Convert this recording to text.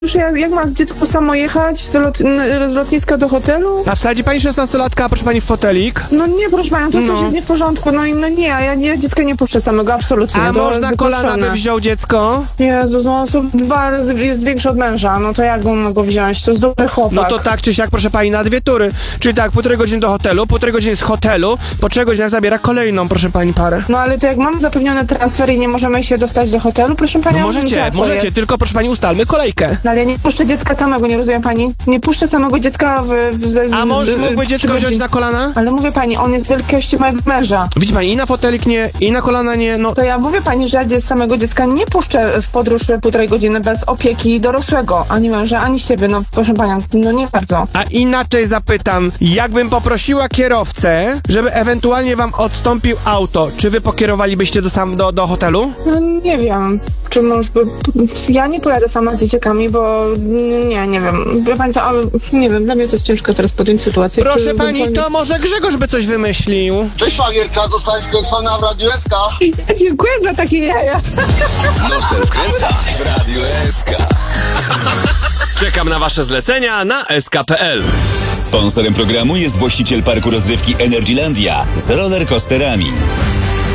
Już jak ma dziecko samo jechać z lotniska do hotelu? A wsadzi pani 16-latka, proszę pani, w fotelik? No nie, proszę panią, to coś jest nie w porządku. No nie, ja dziecka nie puszczę samego, absolutnie. A można kolana by wziął dziecko? Jezus, no są 2 razy jest większy od męża, no to jak on go wziąć? To jest dobry chłopak. No to tak czy siak, proszę pani, na 2 tury. Czyli tak, 1,5 godziny do hotelu, 1,5 godziny z hotelu, po 3 godzinach zabiera kolejną, proszę pani, parę. No ale to jak mamy zapewnione transfery i nie możemy się dostać do hotelu, proszę panią... No możecie, tylko proszę pani, ustalmy kolejkę. No ale ja nie puszczę dziecka samego, nie rozumie pani? Nie puszczę samego dziecka A mąż mógłby dziecko wziąć na kolana? Ale mówię pani, on jest wielkości mojego męża. Widzi pani, i na fotelik nie, i na kolana nie, no... To ja mówię pani, że ja samego dziecka nie puszczę w podróż 1,5 godziny bez opieki dorosłego, ani męża, ani siebie, no proszę panią, no nie bardzo. A inaczej zapytam, jakbym poprosiła kierowcę, żeby ewentualnie wam odstąpił auto, czy wy pokierowalibyście do hotelu? No nie wiem, czy mąż by... Ja nie pojadę sama z dzieciakami, bo nie wiem, wie pani co, ale nie wiem, dla mnie to jest ciężko teraz podjąć sytuację. Proszę pani, to może Grzegorz by coś wymyślił. Cześć szwagierka, zostałeś wkręcona w Radiu SK. Dziękuję za takie jaja. Nosem wkręca w Radiu SK. Czekam na wasze zlecenia na sk.pl. Sponsorem programu jest właściciel parku rozrywki Energylandia z rollercoasterami.